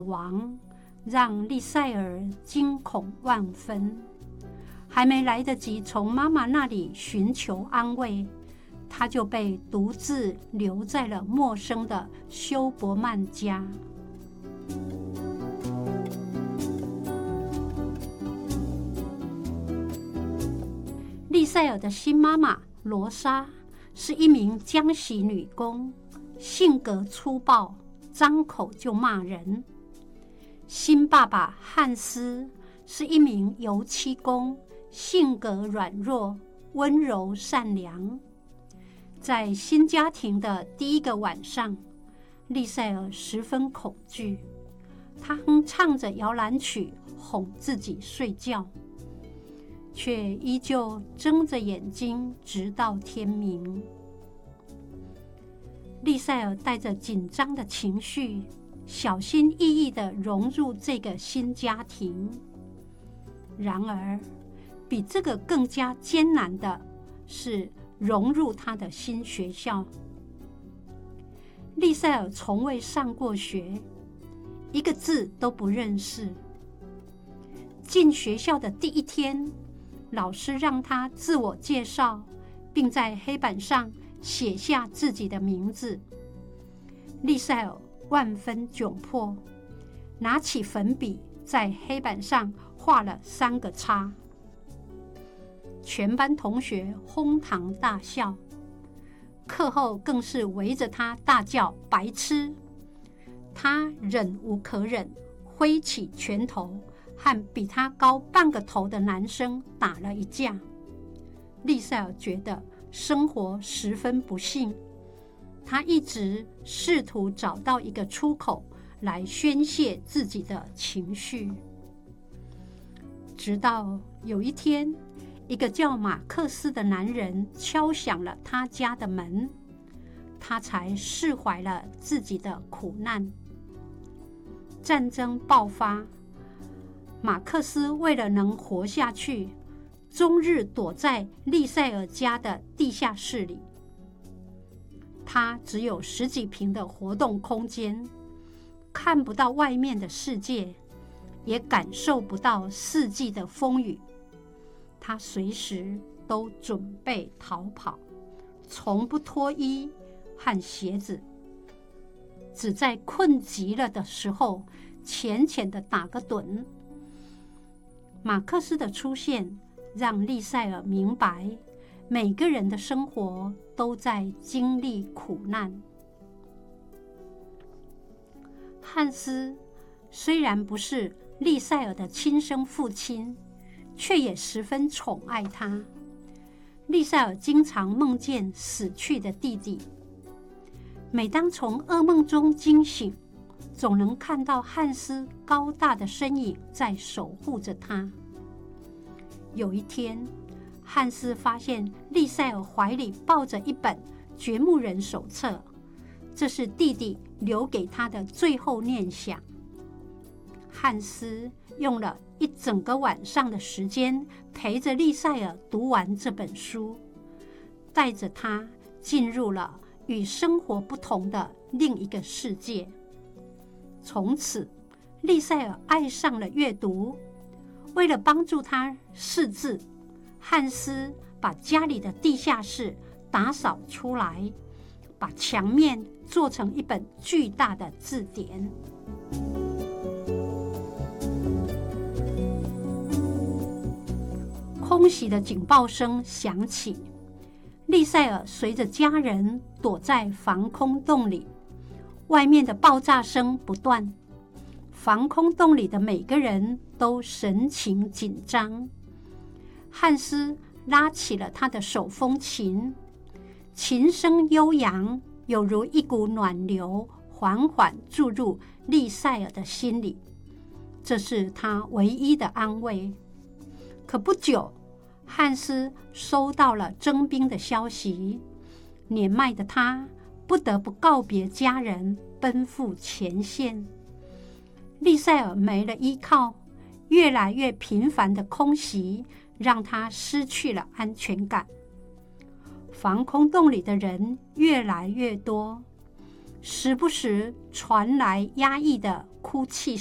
亡，让利塞尔惊恐万分。还没来得及从妈妈那里寻求安慰，他就被独自留在了陌生的休伯曼家。利塞尔的新妈妈罗莎是一名江洗女工，性格粗暴，张口就骂人。新爸爸汉斯是一名油漆工，性格软弱，温柔善良。在新家庭的第一个晚上，利塞尔十分恐惧，他哼唱着摇篮曲哄自己睡觉，却依旧睁着眼睛直到天明。利塞尔带着紧张的情绪，小心翼翼地融入这个新家庭。然而，比这个更加艰难的是融入他的新学校。利塞尔从未上过学，一个字都不认识。进学校的第一天，老师让他自我介绍，并在黑板上写下自己的名字。利塞尔万分窘迫，拿起粉笔在黑板上画了3个叉。全班同学哄堂大笑，课后更是围着他大叫白痴。他忍无可忍，挥起拳头和比他高半个头的男生打了一架。利塞尔觉得生活十分不幸，他一直试图找到一个出口来宣泄自己的情绪。直到有一天，一个叫马克思的男人敲响了他家的门，他才释怀了自己的苦难。战争爆发，马克思为了能活下去，终日躲在利塞尔家的地下室里。他只有10几平的活动空间，看不到外面的世界，也感受不到四季的风雨。他随时都准备逃跑，从不脱衣和鞋子，只在困极了的时候浅浅地打个盹。马克思的出现让利塞尔明白，每个人的生活都在经历苦难。汉斯虽然不是利塞尔的亲生父亲，却也十分宠爱他。利塞尔经常梦见死去的弟弟，每当从噩梦中惊醒，总能看到汉斯高大的身影在守护着他。有一天，汉斯发现利塞尔怀里抱着一本掘墓人手册，这是弟弟留给他的最后念想。汉斯用了一整个晚上的时间陪着利塞尔读完这本书，带着他进入了与生活不同的另一个世界。从此，利塞尔爱上了阅读。为了帮助他识字，汉斯把家里的地下室打扫出来，把墙面做成一本巨大的字典。空袭的警报声响起，利塞尔随着家人躲在防空洞里，外面的爆炸声不断，防空洞里的每个人都神情紧张。汉斯拉起了他的手风琴，琴声悠扬，有如一股暖流，缓缓注入利塞尔的心里，这是他唯一的安慰。可不久，汉斯收到了征兵的消息，年迈的他不得不告别家人，奔赴前线。利塞尔没了依靠，越来越频繁的空袭让他失去了安全感。防空洞里的人越来越多，时不时传来压抑的哭泣